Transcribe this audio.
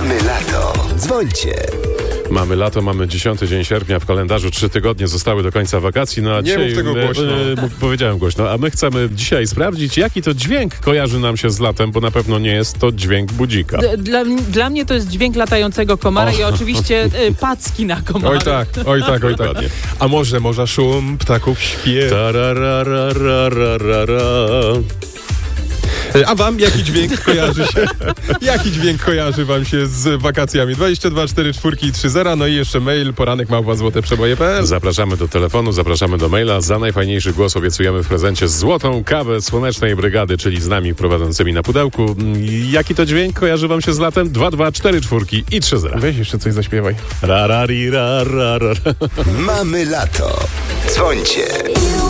Mamy lato. Dzwońcie. Mamy lato, mamy 10 dzień sierpnia w kalendarzu, 3 tygodnie zostały do końca wakacji. No a Nie dzisiaj, mów tego głośno. powiedziałem głośno, a my chcemy dzisiaj sprawdzić, jaki to dźwięk kojarzy nam się z latem, bo na pewno nie jest to dźwięk budzika. Dla mnie to jest dźwięk latającego komara i oczywiście packi na komary. Oj tak. A może szum ptaków śpiew. Tararararararara. A wam jaki dźwięk kojarzy się? Jaki dźwięk kojarzy wam się z wakacjami? 22 4 4 i 30. No i jeszcze mail poranek@złoteprzeboje.pl. Zapraszamy do telefonu, zapraszamy do maila. Za najfajniejszy głos obiecujemy w prezencie złotą kawę Słonecznej Brygady, czyli z nami prowadzącymi na pudełku. Jaki to dźwięk kojarzy wam się z latem? 2, 2, 4, 4 i 30. Weź jeszcze coś zaśpiewaj. Rarari, rarara. Mamy lato. Dzwońcie.